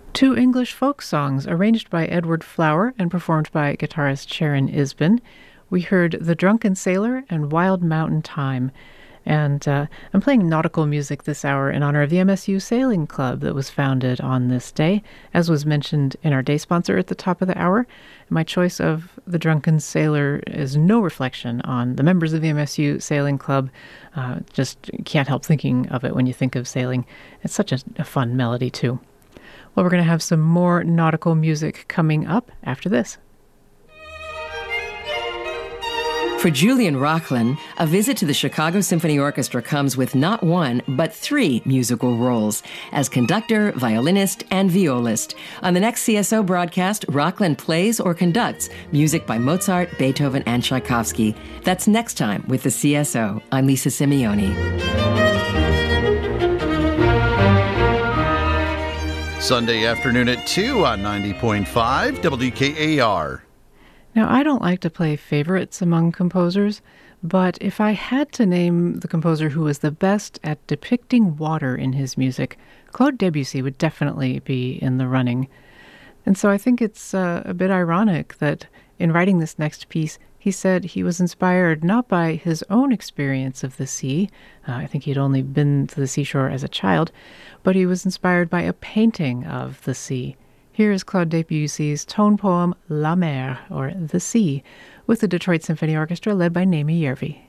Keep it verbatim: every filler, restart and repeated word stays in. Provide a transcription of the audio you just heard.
Two English folk songs arranged by Edward Flower and performed by guitarist Sharon Isbin. We heard The Drunken Sailor and Wild Mountain Time. And uh, I'm playing nautical music this hour in honor of the M S U Sailing Club that was founded on this day, as was mentioned in our day sponsor at the top of the hour. My choice of The Drunken Sailor is no reflection on the members of the M S U Sailing Club. Uh, just can't help thinking of it when you think of sailing. It's such a, a fun melody, too. Well, we're going to have some more nautical music coming up after this. For Julian Rochlin, a visit to the Chicago Symphony Orchestra comes with not one, but three musical roles as conductor, violinist, and violist. On the next C S O broadcast, Rochlin plays or conducts music by Mozart, Beethoven, and Tchaikovsky. That's next time with the C S O. I'm Lisa Simeoni. Sunday afternoon at two on ninety point five W K A R. Now, I don't like to play favorites among composers, but if I had to name the composer who was the best at depicting water in his music, Claude Debussy would definitely be in the running. And so I think it's uh, a bit ironic that in writing this next piece, he said he was inspired not by his own experience of the sea, uh, I think he'd only been to the seashore as a child, but he was inspired by a painting of the sea. Here is Claude Debussy's tone poem La Mer, or The Sea, with the Detroit Symphony Orchestra led by Naomi Järvi.